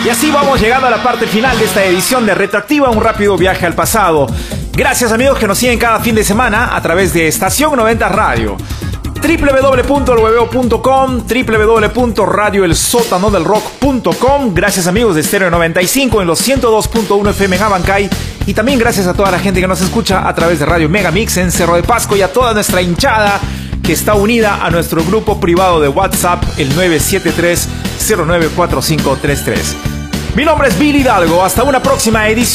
Y así vamos llegando a la parte final de esta edición de Retroactiva, un rápido viaje al pasado. Gracias amigos que nos siguen cada fin de semana a través de Estación 90 Radio, www.elhueveo.com, www.radioelsotanodelrock.com. Gracias amigos de Stereo 95 en los 102.1 FM en Abancay. Y también gracias a toda la gente que nos escucha a través de Radio Megamix en Cerro de Pasco y a toda nuestra hinchada que está unida a nuestro grupo privado de WhatsApp, el 973-094533. Mi nombre es Billy Hidalgo. Hasta una próxima edición.